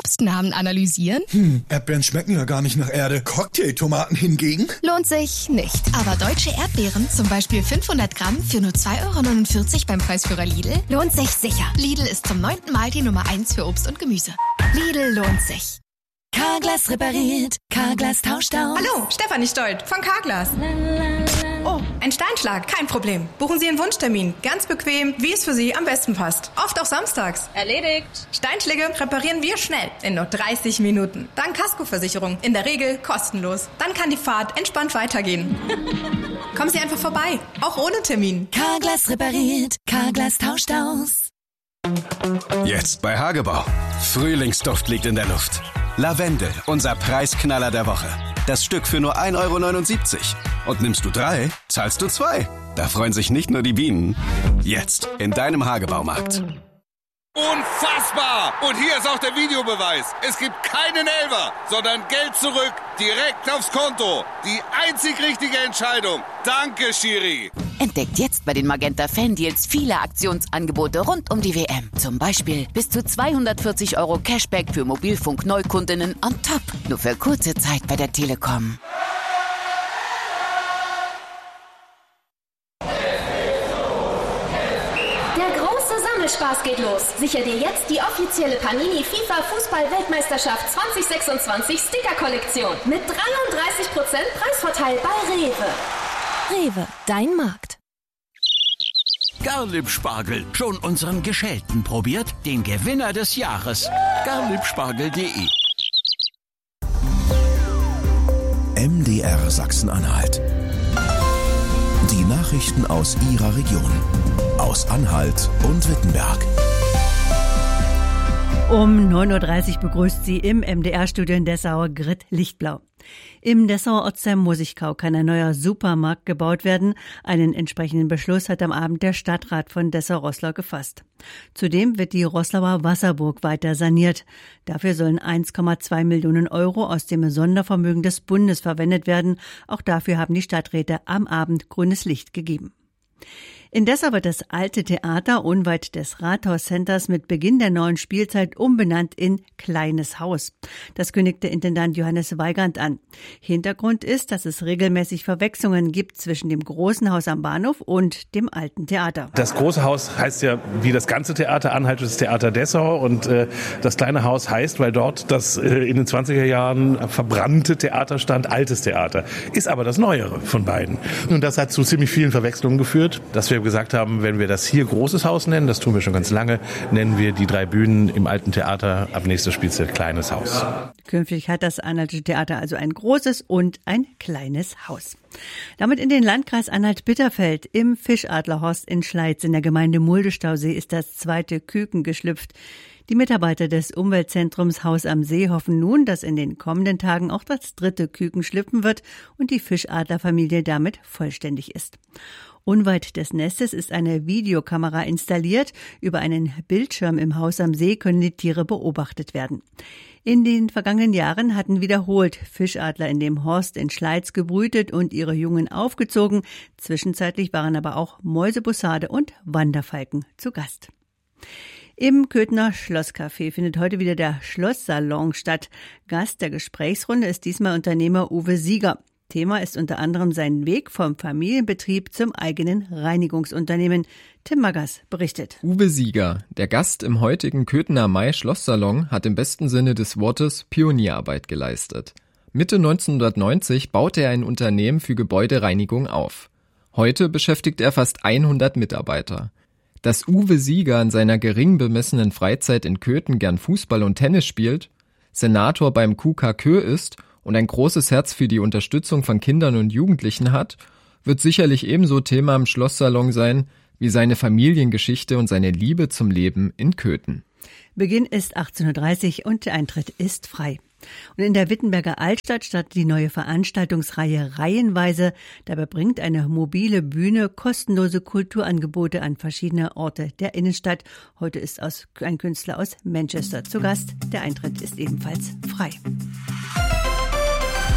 Obstnamen analysieren? Erdbeeren schmecken ja gar nicht nach Erde. Cocktailtomaten hingegen? Lohnt sich nicht. Aber deutsche Erdbeeren, zum Beispiel 500 Gramm für nur 2,49 € beim Preisführer Lidl, lohnt sich sicher. Lidl ist zum 9. Mal die Nummer 1 für Obst und Gemüse. Lidl lohnt sich. Carglass repariert, Carglass tauscht aus. Hallo, Stefanie Stolt von Carglass. Oh, ein Steinschlag, kein Problem. Buchen Sie einen Wunschtermin, ganz bequem, wie es für Sie am besten passt. Oft auch samstags. Erledigt. Steinschläge reparieren wir schnell, in nur 30 Minuten. Dank Kaskoversicherung, in der Regel kostenlos. Dann kann die Fahrt entspannt weitergehen. Kommen Sie einfach vorbei, auch ohne Termin. Carglass repariert, Carglass tauscht aus. Jetzt bei Hagebau. Frühlingsduft liegt in der Luft. Lavendel, unser Preisknaller der Woche. Das Stück für nur 1,79 €. Und nimmst du 3, zahlst du 2. Da freuen sich nicht nur die Bienen. Jetzt in deinem Hagebaumarkt. Unfassbar! Und hier ist auch der Videobeweis. Es gibt keinen Elfer, sondern Geld zurück, direkt aufs Konto. Die einzig richtige Entscheidung. Danke, Schiri. Entdeckt jetzt bei den Magenta Fan-Deals viele Aktionsangebote rund um die WM. Zum Beispiel bis zu 240 € Cashback für Mobilfunk-Neukundinnen on top. Nur für kurze Zeit bei der Telekom. Spaß geht los. Sicher dir jetzt die offizielle Panini FIFA Fußball-Weltmeisterschaft 2026 Sticker-Kollektion mit 33% Preisvorteil bei Rewe. Rewe, dein Markt. Garlieb-Spargel, schon unseren Geschälten probiert? Den Gewinner des Jahres. Garliebspargel.de. MDR Sachsen-Anhalt. Die Nachrichten aus Ihrer Region. Aus Anhalt und Wittenberg. Um 9:30 Uhr begrüßt sie im MDR-Studio in Dessau Grit Lichtblau. Im Dessauer Ortsteil Musigkau kann ein neuer Supermarkt gebaut werden. Einen entsprechenden Beschluss hat am Abend der Stadtrat von Dessau-Roßlau gefasst. Zudem wird die Roßlauer Wasserburg weiter saniert. Dafür sollen 1,2 Millionen € aus dem Sondervermögen des Bundes verwendet werden. Auch dafür haben die Stadträte am Abend grünes Licht gegeben. In Dessau wird das alte Theater unweit des Rathauscenters mit Beginn der neuen Spielzeit umbenannt in Kleines Haus. Das kündigte Intendant Johannes Weigand an. Hintergrund ist, dass es regelmäßig Verwechslungen gibt zwischen dem großen Haus am Bahnhof und dem alten Theater. Das große Haus heißt ja wie das ganze Theater, Anhaltisches Theater Dessau, und das kleine Haus heißt, weil dort das in den 20er Jahren verbrannte Theater stand, altes Theater. Ist aber das neuere von beiden. Und das hat zu ziemlich vielen Verwechslungen geführt, dass wir gesagt haben, wenn wir das hier großes Haus nennen, das tun wir schon ganz lange, nennen wir die 3 Bühnen im alten Theater ab nächster Spielzeit Kleines Haus. Künftig hat das Anhaltische Theater also ein großes und ein kleines Haus. Damit in den Landkreis Anhalt-Bitterfeld. Im Fischadlerhorst in Schleiz in der Gemeinde Muldestausee ist das 2. Küken geschlüpft. Die Mitarbeiter des Umweltzentrums Haus am See hoffen nun, dass in den kommenden Tagen auch das 3. Küken schlüpfen wird und die Fischadlerfamilie damit vollständig ist. Unweit des Nestes ist eine Videokamera installiert. Über einen Bildschirm im Haus am See können die Tiere beobachtet werden. In den vergangenen Jahren hatten wiederholt Fischadler in dem Horst in Schleiz gebrütet und ihre Jungen aufgezogen. Zwischenzeitlich waren aber auch Mäusebussarde und Wanderfalken zu Gast. Im Köthener Schlosscafé findet heute wieder der Schlosssalon statt. Gast der Gesprächsrunde ist diesmal Unternehmer Uwe Sieger. Thema ist unter anderem sein Weg vom Familienbetrieb zum eigenen Reinigungsunternehmen. Tim Maggers berichtet. Uwe Sieger, der Gast im heutigen Köthener Mai-Schlosssalon, hat im besten Sinne des Wortes Pionierarbeit geleistet. Mitte 1990 baute er ein Unternehmen für Gebäudereinigung auf. Heute beschäftigt er fast 100 Mitarbeiter. Dass Uwe Sieger in seiner gering bemessenen Freizeit in Köthen gern Fußball und Tennis spielt, Senator beim KUKA ist und ein großes Herz für die Unterstützung von Kindern und Jugendlichen hat, wird sicherlich ebenso Thema im Schlosssalon sein wie seine Familiengeschichte und seine Liebe zum Leben in Köthen. Beginn ist 18:30 Uhr und der Eintritt ist frei. Und in der Wittenberger Altstadt startet die neue Veranstaltungsreihe Reihenweise. Dabei bringt eine mobile Bühne kostenlose Kulturangebote an verschiedene Orte der Innenstadt. Heute ist ein Künstler aus Manchester zu Gast. Der Eintritt ist ebenfalls frei.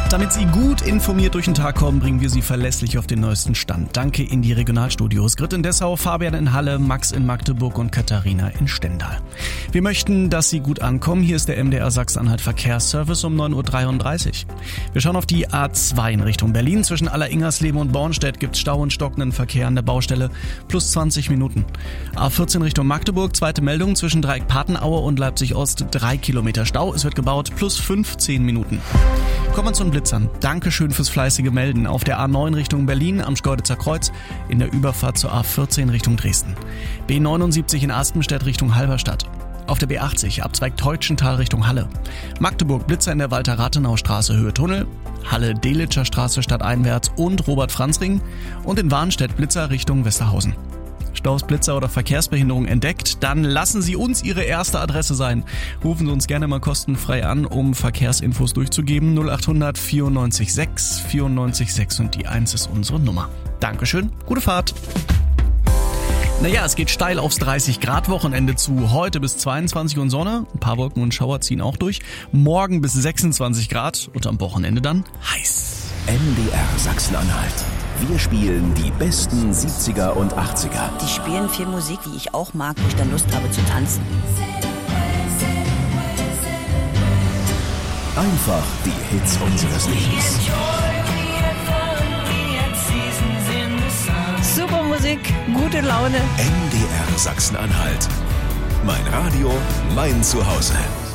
Damit Sie gut informiert durch den Tag kommen, bringen wir Sie verlässlich auf den neuesten Stand. Danke in die Regionalstudios. Grit in Dessau, Fabian in Halle, Max in Magdeburg und Katharina in Stendal. Wir möchten, dass Sie gut ankommen. Hier ist der MDR Sachsen-Anhalt Verkehrsservice um 9.33 Uhr. Wir schauen auf die A2 in Richtung Berlin. Zwischen Alleringersleben und Bornstedt gibt es Stau und stockenden Verkehr an der Baustelle. Plus 20 Minuten. A14 Richtung Magdeburg. Zweite Meldung zwischen Dreieck-Patenaue und Leipzig-Ost. 3 Kilometer Stau. Es wird gebaut. Plus 15 Minuten. Kommen wir zu den Blitzern. Dankeschön fürs fleißige Melden. Auf der A9 Richtung Berlin am Schkeuditzer Kreuz, in der Überfahrt zur A14 Richtung Dresden. B79 in Aspenstedt Richtung Halberstadt. Auf der B80 Abzweig Teutschental Richtung Halle. Magdeburg Blitzer in der Walter-Rathenau-Straße Höhe Tunnel. Halle Delitzscher Straße stadteinwärts und Robert-Franz-Ring. Und in Warnstedt Blitzer Richtung Westerhausen. Staus, Blitzer oder Verkehrsbehinderung entdeckt, dann lassen Sie uns Ihre erste Adresse sein. Rufen Sie uns gerne mal kostenfrei an, um Verkehrsinfos durchzugeben. 0800 94 6 94 6 und die 1 ist unsere Nummer. Dankeschön, gute Fahrt. Naja, es geht steil aufs 30-Grad-Wochenende zu. Heute bis 22 und Sonne, ein paar Wolken und Schauer ziehen auch durch. Morgen bis 26 Grad und am Wochenende dann heiß. MDR Sachsen-Anhalt. Wir spielen die besten 70er und 80er. Die spielen viel Musik, die ich auch mag, wo ich dann Lust habe zu tanzen. Einfach die Hits unseres Lebens. Super Musik, gute Laune. MDR Sachsen-Anhalt. Mein Radio, mein Zuhause.